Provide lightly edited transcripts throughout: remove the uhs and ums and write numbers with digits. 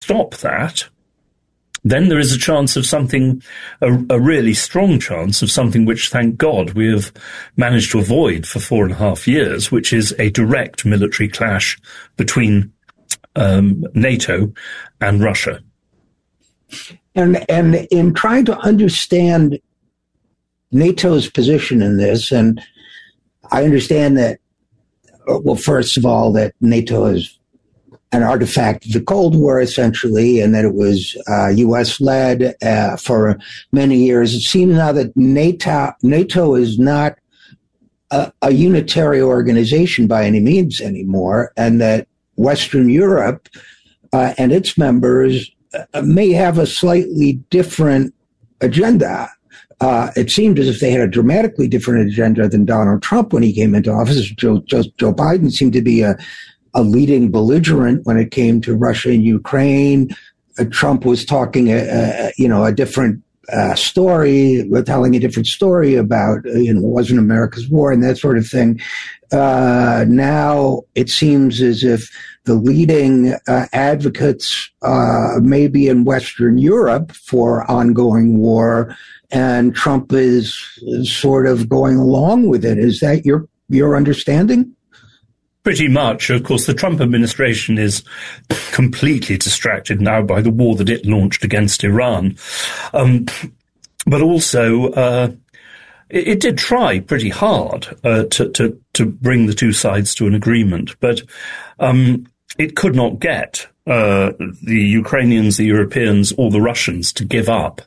stop that, then there is a chance of something, a really strong chance of something which, thank God, we have managed to avoid for 4.5 years, which is a direct military clash between NATO and Russia. And in trying to understand NATO's position in this, and I understand that, well, first of all, that NATO is an artifact of the Cold War, essentially, and that it was U.S.-led for many years. It seems now that NATO is not a unitary organization by any means anymore, and that Western Europe and its members may have a slightly different agenda. It seemed as if they had a dramatically different agenda than Donald Trump when he came into office. Joe Biden seemed to be a leading belligerent when it came to Russia and Ukraine. Trump was talking, a different story, telling a different story about, it wasn't America's war and that sort of thing. Now it seems as if the leading advocates may be in Western Europe for ongoing war, and Trump is sort of going along with it. Is that your understanding? Pretty much. Of course, the Trump administration is completely distracted now by the war that it launched against Iran. But also, it did try pretty hard to bring the two sides to an agreement. But it could not get the Ukrainians, the Europeans, or the Russians to give up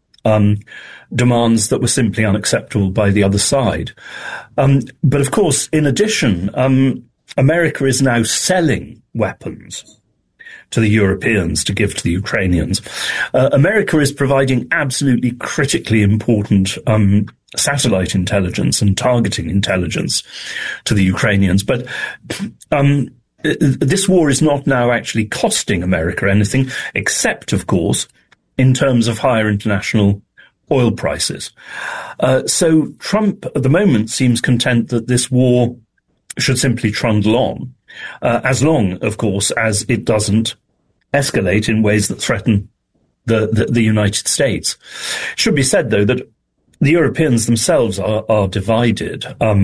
demands that were simply unacceptable by the other side. But of course, in addition, America is now selling weapons to the Europeans to give to the Ukrainians. America is providing absolutely critically important satellite intelligence and targeting intelligence to the Ukrainians. But this war is not now actually costing America anything, except, of course, in terms of higher international oil prices. So Trump, at the moment, seems content that this war should simply trundle on, as long, of course, as it doesn't escalate in ways that threaten the United States. It should be said, though, that the Europeans themselves are divided.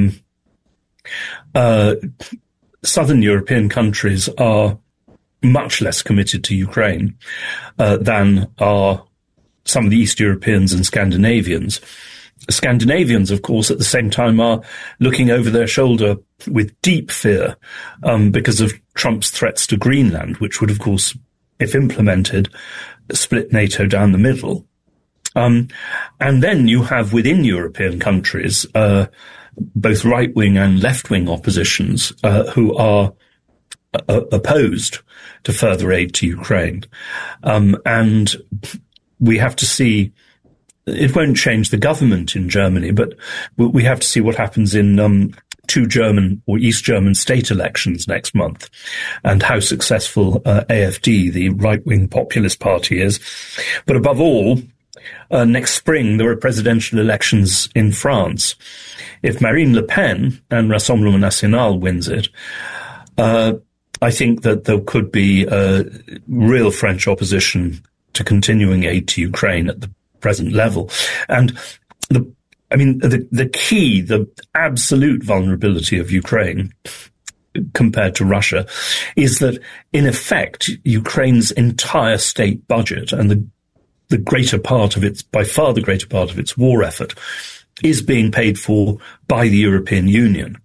Southern European countries are much less committed to Ukraine than are some of the East Europeans and Scandinavians. Scandinavians, of course, at the same time are looking over their shoulder with deep fear because of Trump's threats to Greenland, which would, of course, if implemented, split NATO down the middle. And then you have within European countries both right-wing and left-wing oppositions who are opposed to further aid to Ukraine. And we have to see. It won't change the government in Germany, but we have to see what happens in 2 German or East German state elections next month and how successful AfD, the right-wing populist party, is. But above all, next spring there are presidential elections in France. If Marine Le Pen and Rassemblement National wins it, I think that there could be real French opposition to continuing aid to Ukraine at the present level. And the key, the absolute vulnerability of Ukraine compared to Russia is that, in effect, Ukraine's entire state budget and the greater part of its, by far the greater part of its war effort is being paid for by the European Union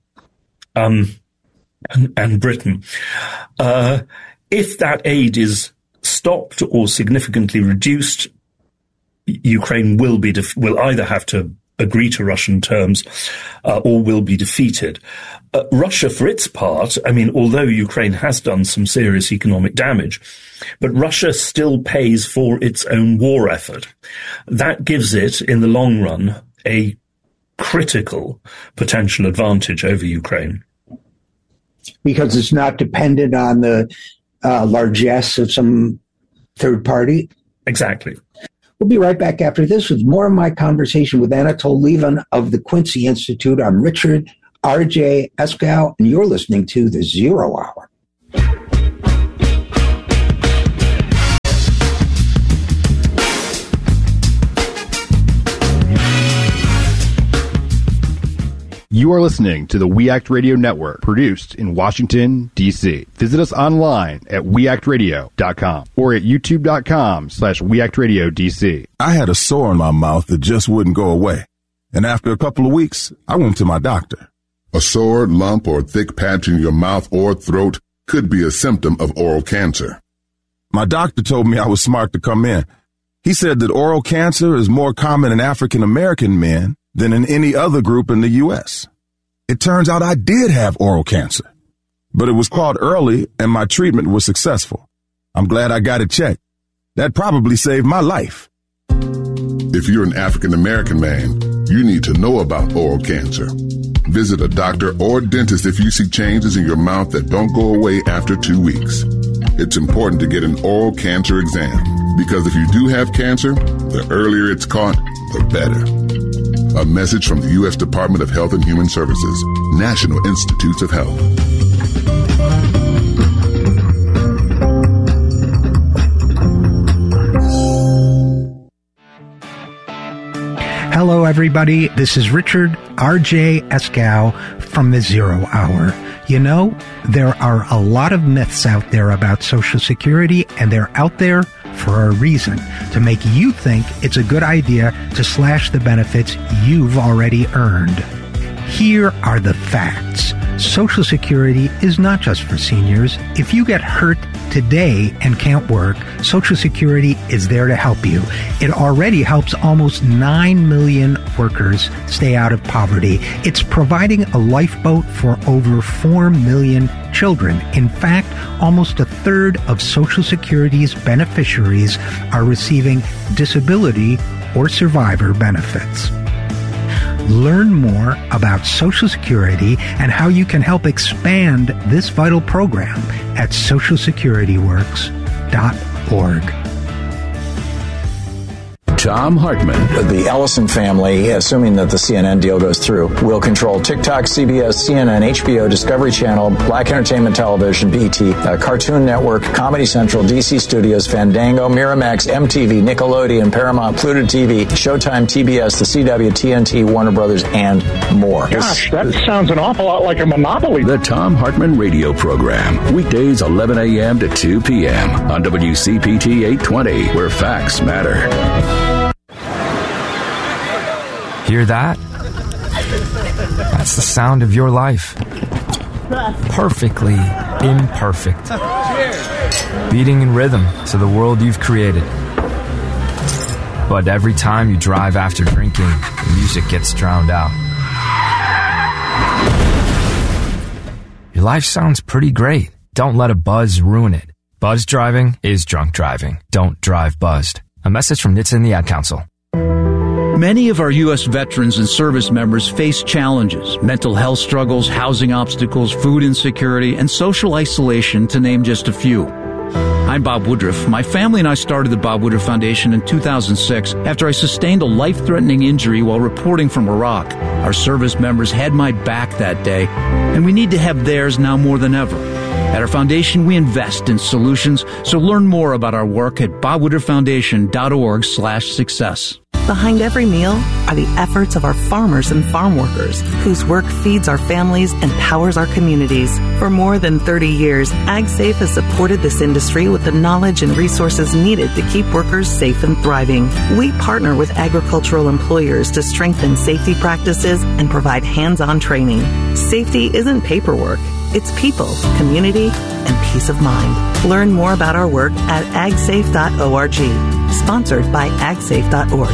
and Britain. If that aid is stopped or significantly reduced, Ukraine will either have to agree to Russian terms or will be defeated. Russia, for its part, although Ukraine has done some serious economic damage, but Russia still pays for its own war effort. That gives it, in the long run, a critical potential advantage over Ukraine. Because it's not dependent on the largesse of some third party? Exactly. We'll be right back after this with more of my conversation with Anatol Lieven of the Quincy Institute. I'm Richard R.J. Eskow, and you're listening to The Zero Hour. You are listening to the We Act Radio Network, produced in Washington, D.C. Visit us online at weactradio.com or at youtube.com/weactradiodc. I had a sore in my mouth that just wouldn't go away. And after a couple of weeks, I went to my doctor. A sore, lump, or thick patch in your mouth or throat could be a symptom of oral cancer. My doctor told me I was smart to come in. He said that oral cancer is more common in African American men than in any other group in the U.S. It turns out I did have oral cancer, but it was caught early and my treatment was successful. I'm glad I got it checked. That probably saved my life. If you're an African American man, you need to know about oral cancer. Visit a doctor or dentist if you see changes in your mouth that don't go away after 2 weeks. It's important to get an oral cancer exam, because if you do have cancer, the earlier it's caught, the better. A message from the U.S. Department of Health and Human Services, National Institutes of Health. Hello, everybody. This is Richard R.J. Eskow from the Zero Hour. You know, there are a lot of myths out there about Social Security, and they're out there for a reason, to make you think it's a good idea to slash the benefits you've already earned. Here are the facts. Social Security is not just for seniors. If you get hurt today and can't work, Social Security is there to help you. It already helps almost 9 million workers stay out of poverty. It's providing a lifeboat for over 4 million children. In fact, almost a third of Social Security's beneficiaries are receiving disability or survivor benefits. Learn more about Social Security and how you can help expand this vital program at socialsecurityworks.org. Thom Hartmann. The Ellison family, assuming that the CNN deal goes through, will control TikTok, CBS, CNN, HBO, Discovery Channel, Black Entertainment Television, BET, Cartoon Network, Comedy Central, DC Studios, Fandango, Miramax, MTV, Nickelodeon, Paramount, Pluto TV, Showtime, TBS, the CW, TNT, Warner Brothers, and more. Gosh, that sounds an awful lot like a monopoly. The Thom Hartmann Radio Program. Weekdays 11 a.m. to 2 p.m. on WCPT 820, where facts matter. Hear that? That's the sound of your life. Perfectly imperfect. Beating in rhythm to the world you've created. But every time you drive after drinking, the music gets drowned out. Your life sounds pretty great. Don't let a buzz ruin it. Buzz driving is drunk driving. Don't drive buzzed. A message from NHTSA and the Ad Council. Many of our U.S. veterans and service members face challenges, mental health struggles, housing obstacles, food insecurity, and social isolation, to name just a few. I'm Bob Woodruff. My family and I started the Bob Woodruff Foundation in 2006 after I sustained a life-threatening injury while reporting from Iraq. Our service members had my back that day, and we need to have theirs now more than ever. At our foundation, we invest in solutions, so learn more about our work at bobwoodrufffoundation.org/success. Behind every meal are the efforts of our farmers and farm workers, whose work feeds our families and powers our communities. For more than 30 years, AgSafe has supported this industry with the knowledge and resources needed to keep workers safe and thriving. We partner with agricultural employers to strengthen safety practices and provide hands-on training. Safety isn't paperwork. It's people, community, and peace of mind. Learn more about our work at agsafe.org. Sponsored by agsafe.org.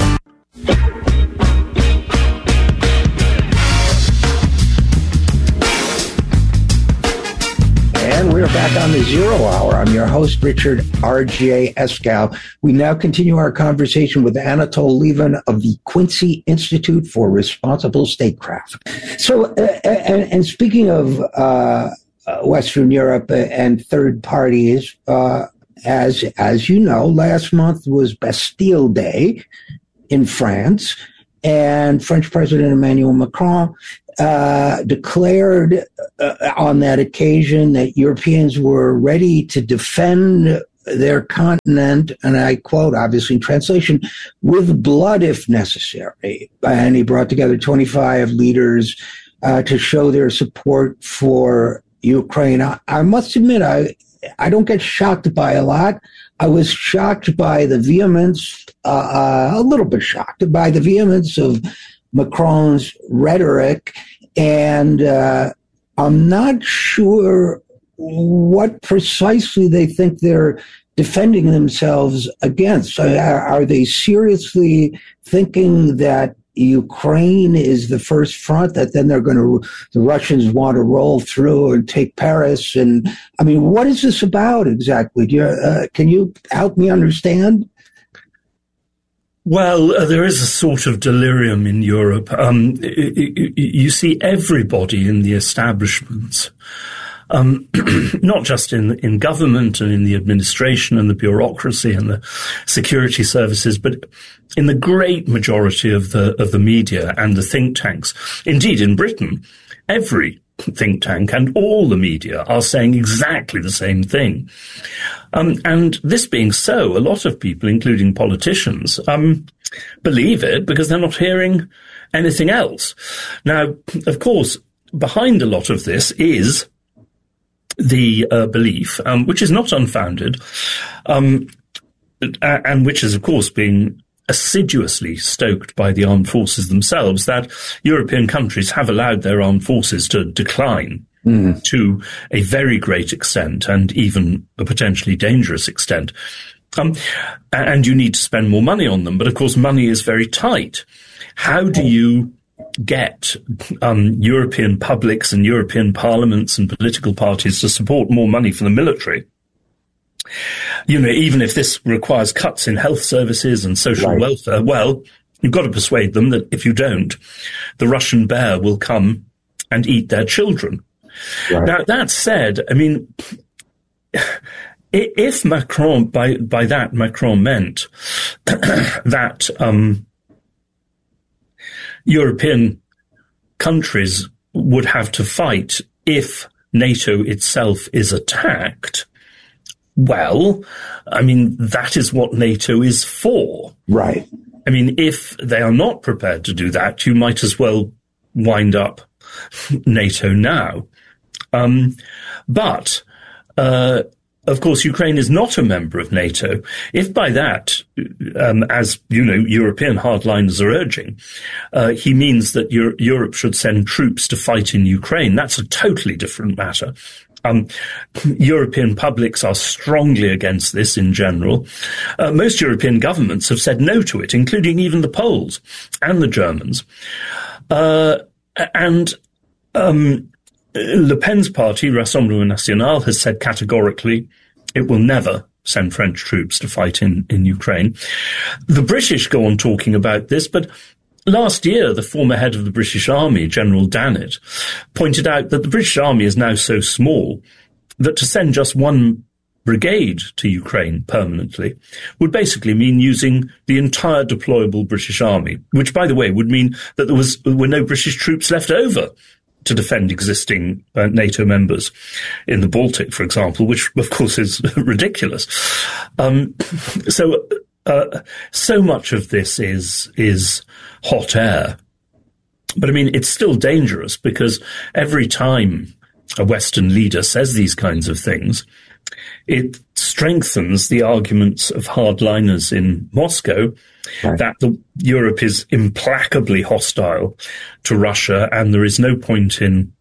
And we're back on the Zero Hour. I'm your host, Richard R.J. Eskow. We now continue our conversation with Anatol Lieven of the Quincy Institute for Responsible Statecraft. So, and speaking of Western Europe and third parties, as you know, last month was Bastille Day in France, and French President Emmanuel Macron declared on that occasion that Europeans were ready to defend their continent, and I quote, obviously in translation, with blood if necessary. And he brought together 25 leaders to show their support for Ukraine. I must admit, I don't get shocked by a lot. I was shocked by the vehemence, a little bit shocked by the vehemence of Macron's rhetoric, and I'm not sure what precisely they think they're defending themselves against. Are they seriously thinking that Ukraine is the first front, that then the Russians want to roll through and take Paris? And I mean, what is this about exactly? Can you help me understand? Well, there is a sort of delirium in Europe. You see everybody in the establishments, not just in government and in the administration and the bureaucracy and the security services, but in the great majority of the media and the think tanks. Indeed, in Britain, every think tank and all the media are saying exactly the same thing. And this being so, a lot of people, including politicians, believe it because they're not hearing anything else. Now, of course, behind a lot of this is the belief, which is not unfounded, and which is, of course, being assiduously stoked by the armed forces themselves, that European countries have allowed their armed forces to decline to a very great extent and even a potentially dangerous extent. And you need to spend more money on them. But, of course, money is very tight. How do you get European publics and European parliaments and political parties to support more money for the military? You know, even if this requires cuts in health services and social welfare, well, you've got to persuade them that if you don't, the Russian bear will come and eat their children. Right. Now, that said, I mean, if Macron, by that, Macron meant that European countries would have to fight if NATO itself is attacked, well, I mean, that is what NATO is for. Right. I mean, if they are not prepared to do that, you might as well wind up NATO now. But of course, Ukraine is not a member of NATO. If by that, as, you know, European hardliners are urging, he means that Europe should send troops to fight in Ukraine, that's a totally different matter. European publics are strongly against this in general. Most European governments have said no to it, including even the Poles and the Germans. And Le Pen's party, Rassemblement National, has said categorically it will never send French troops to fight in Ukraine. The British go on talking about this, but last year, the former head of the British Army, General Dannett, pointed out that the British Army is now so small that to send just one brigade to Ukraine permanently would basically mean using the entire deployable British Army, which, by the way, would mean that there were no British troops left over to defend existing NATO members in the Baltic, for example, which, of course, is ridiculous. So much of this is hot air. But, I mean, it's still dangerous because every time a Western leader says these kinds of things, it strengthens the arguments of hardliners in Moscow that Europe is implacably hostile to Russia and there is no point in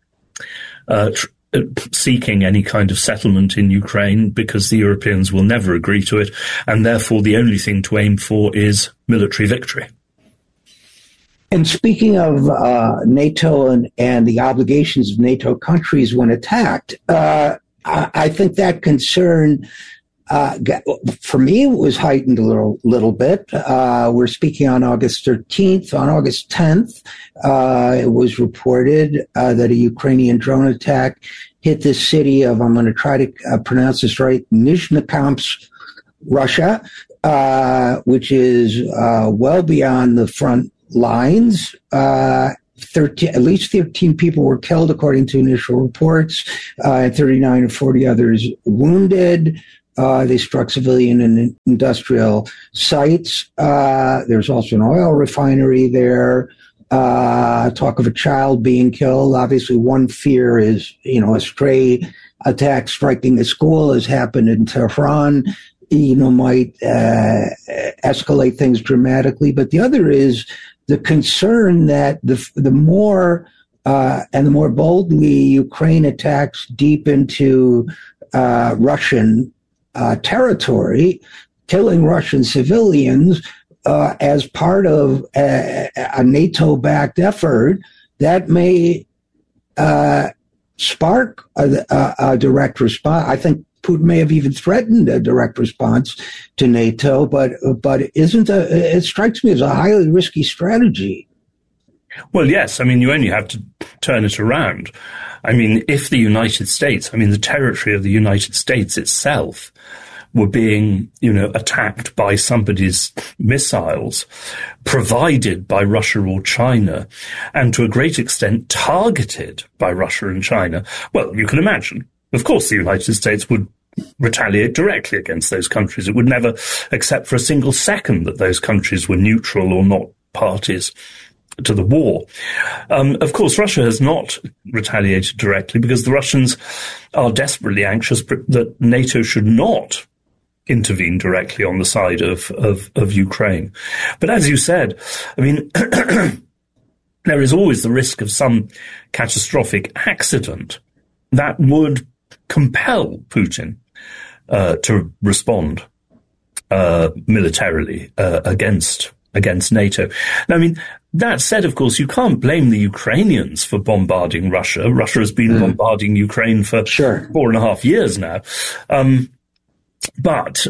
seeking any kind of settlement in Ukraine because the Europeans will never agree to it, and therefore the only thing to aim for is military victory. And speaking of NATO and the obligations of NATO countries when attacked, I think that concern, for me, was heightened a little bit. We're speaking on August 13th. On August 10th, it was reported that a Ukrainian drone attack hit the city of, I'm going to try to pronounce this right, Nizhnekamsk, Russia, which is well beyond the front lines. At least 13 people were killed, according to initial reports, and 39 or 40 others wounded. They struck civilian and industrial sites. There's also an oil refinery there. Talk of a child being killed. Obviously, one fear is, a stray attack striking a school has happened in Tehran, might escalate things dramatically. But the other is the concern that the more and the more boldly Ukraine attacks deep into Russian territory, killing Russian civilians as part of a NATO-backed effort, that may spark a direct response. I think Putin may have even threatened a direct response to NATO, but it strikes me as a highly risky strategy. Well, yes. I mean, you only have to turn it around. I mean, if the United States, the territory of the United States itself were being, attacked by somebody's missiles provided by Russia or China, and to a great extent targeted by Russia and China, well, you can imagine. Of course, the United States would retaliate directly against those countries. It would never accept for a single second that those countries were neutral or not parties to the war. Of course, Russia has not retaliated directly because the Russians are desperately anxious that NATO should not intervene directly on the side of Ukraine. But as you said, there is always the risk of some catastrophic accident that would compel Putin to respond militarily against NATO. Now, that said, of course, you can't blame the Ukrainians for bombarding Russia. Russia has been bombarding Ukraine for 4.5 years now. But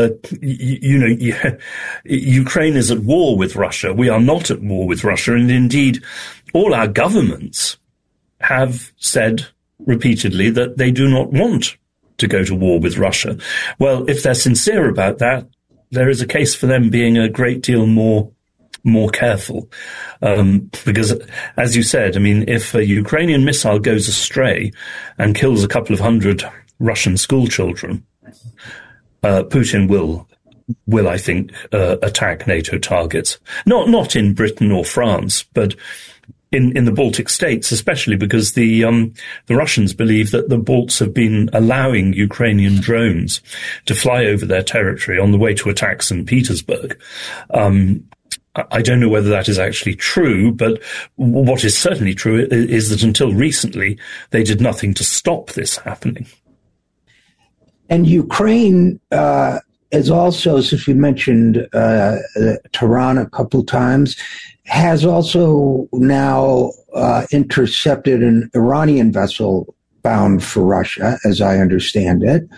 Ukraine is at war with Russia. We are not at war with Russia. And indeed, all our governments have said repeatedly that they do not want to go to war with Russia. Well, if they're sincere about that, there is a case for them being a great deal more careful. Because, as you said, if a Ukrainian missile goes astray and kills a couple of hundred Russian school children, Putin will, I think, attack NATO targets. Not in Britain or France, but in the Baltic states, especially because the Russians believe that the Balts have been allowing Ukrainian drones to fly over their territory on the way to attack St. Petersburg. I don't know whether that is actually true, but what is certainly true is that until recently, they did nothing to stop this happening. And Ukraine is also, since we mentioned Tehran a couple of times, has also now intercepted an Iranian vessel bound for Russia, as I understand it.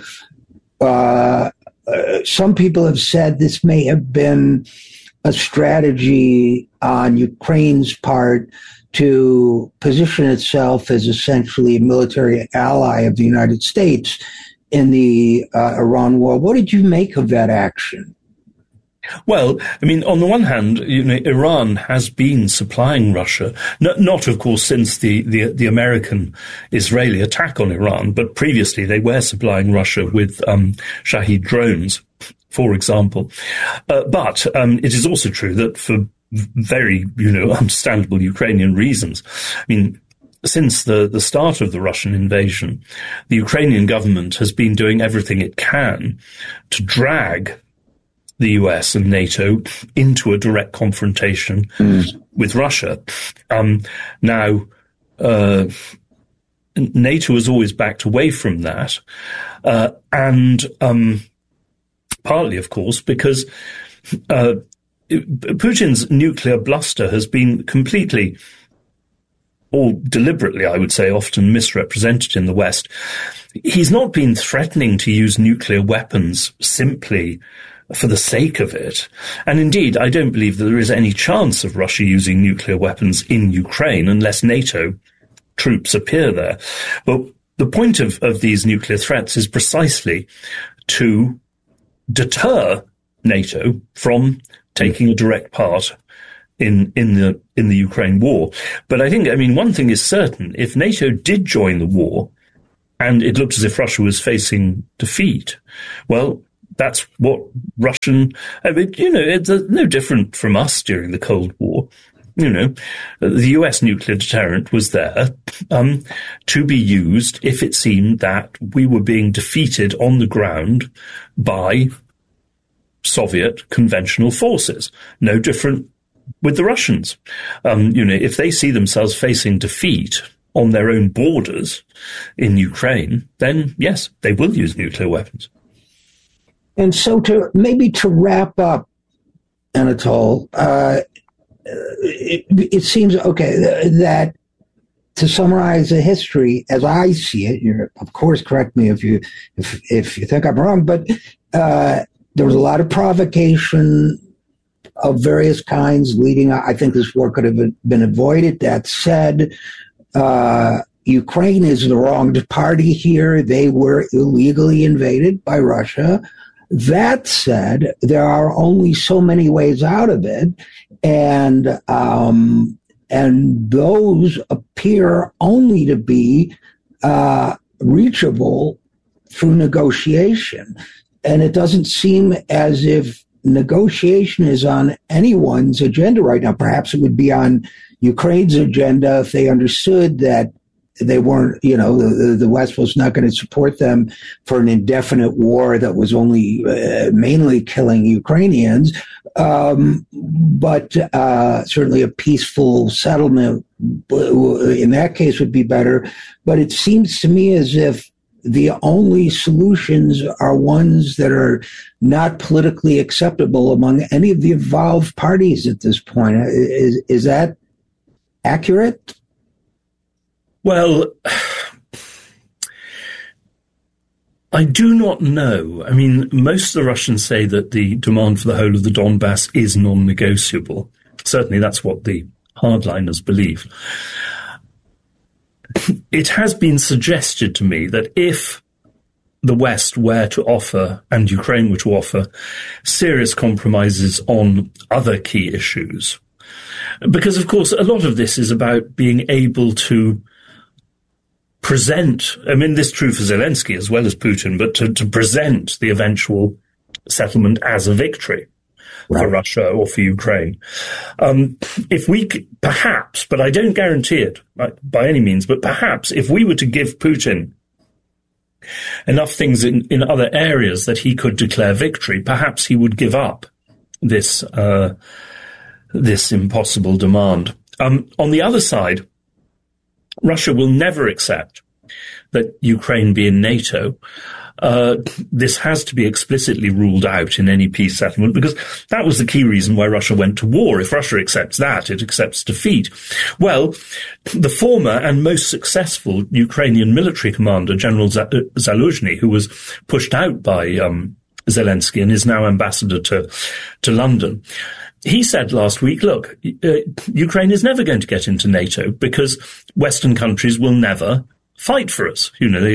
Some people have said this may have been a strategy on Ukraine's part to position itself as essentially a military ally of the United States in the Iran war. What did you make of that action? Well, on the one hand, Iran has been supplying Russia, not of course since the American-Israeli attack on Iran, but previously they were supplying Russia with Shahed drones, for example. But it is also true that for very, understandable Ukrainian reasons, since the start of the Russian invasion, the Ukrainian government has been doing everything it can to drag the US and NATO into a direct confrontation with Russia. Now, NATO has always backed away from that, and partly, of course, because Putin's nuclear bluster has been completely, or deliberately, I would say, often misrepresented in the West. He's not been threatening to use nuclear weapons simply for the sake of it. And indeed, I don't believe that there is any chance of Russia using nuclear weapons in Ukraine unless NATO troops appear there. But the point of these nuclear threats is precisely to deter NATO from taking a direct part in the Ukraine war. But I think, one thing is certain: if NATO did join the war, and it looked as if Russia was facing defeat. Well, that's what Russian, it's no different from us during the Cold War. The US nuclear deterrent was there to be used if it seemed that we were being defeated on the ground by Soviet conventional forces. No different with the Russians. If they see themselves facing defeat on their own borders in Ukraine, then yes, they will use nuclear weapons. And so to wrap up, Anatol, it seems, that to summarize the history as I see it, you're, of course, correct me if you think I'm wrong, but there was a lot of provocation of various kinds leading up. I think this war could have been avoided. That said, Ukraine is the wronged party here. They were illegally invaded by Russia. That said, there are only so many ways out of it, and those appear only to be reachable through negotiation. And it doesn't seem as if negotiation is on anyone's agenda right now. Perhaps it would be on Ukraine's agenda if they understood that they weren't, the West was not going to support them for an indefinite war that was only mainly killing Ukrainians. But certainly a peaceful settlement in that case would be better. But it seems to me as if the only solutions are ones that are not politically acceptable among any of the involved parties at this point. Is that accurate? Well, I do not know. I mean, most of the Russians say that the demand for the whole of the Donbass is non-negotiable. Certainly that's what the hardliners believe. It has been suggested to me that if the West were to offer, and Ukraine were to offer, serious compromises on other key issues, because, of course, a lot of this is about being able to present, this is true for Zelensky as well as Putin, but to present the eventual settlement as a victory for Russia or for Ukraine. If we perhaps, but I don't guarantee it by any means, but perhaps if we were to give Putin enough things in other areas that he could declare victory, perhaps he would give up this impossible demand. On the other side, Russia will never accept that Ukraine be in NATO. This has to be explicitly ruled out in any peace settlement, because that was the key reason why Russia went to war. If Russia accepts that, it accepts defeat. Well, the former and most successful Ukrainian military commander, General Zaluzhny, who was pushed out by Zelensky and is now ambassador to London, he said last week, look, Ukraine is never going to get into NATO because Western countries will never fight for us.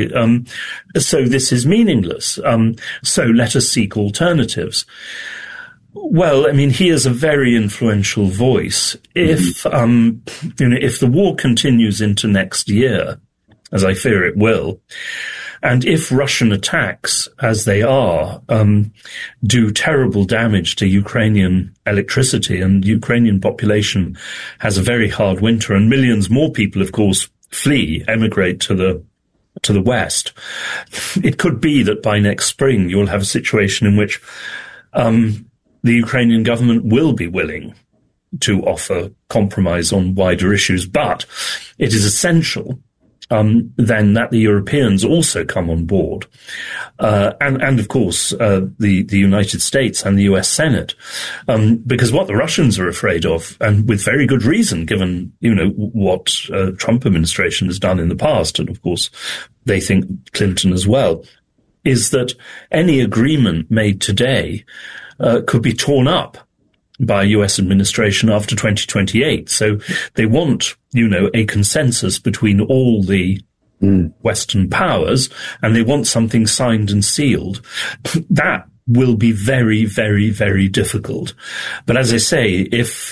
So this is meaningless. So let us seek alternatives. Well, he is a very influential voice. If the war continues into next year, as I fear it will, and if Russian attacks, as they are, do terrible damage to Ukrainian electricity, and the Ukrainian population has a very hard winter, and millions more people, of course, emigrate to the West, it could be that by next spring you'll have a situation in which the Ukrainian government will be willing to offer compromise on wider issues. But it is essential then that the Europeans also come on board, and of course the United States and the US Senate, because what the Russians are afraid of, and with very good reason, given what Trump administration has done in the past, and of course they think Clinton as well, is that any agreement made today could be torn up by a US administration after 2028. So they want, a consensus between all the Western powers, and they want something signed and sealed. That will be very, very, very difficult. But as I say, if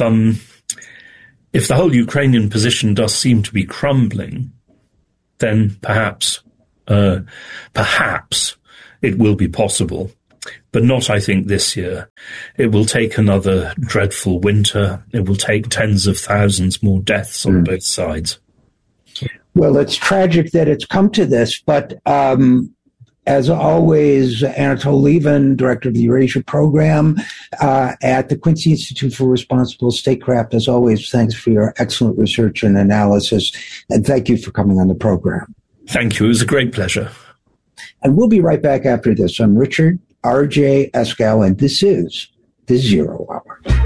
the whole Ukrainian position does seem to be crumbling, then perhaps perhaps it will be possible, but not, I think, this year. It will take another dreadful winter. It will take tens of thousands more deaths on both sides. Well, it's tragic that it's come to this, but as always, Anatol Lieven, director of the Eurasia Program at the Quincy Institute for Responsible Statecraft, as always, thanks for your excellent research and analysis, and thank you for coming on the program. Thank you. It was a great pleasure. And we'll be right back after this. I'm Richard R.J. Eskow, and this is The Zero Hour.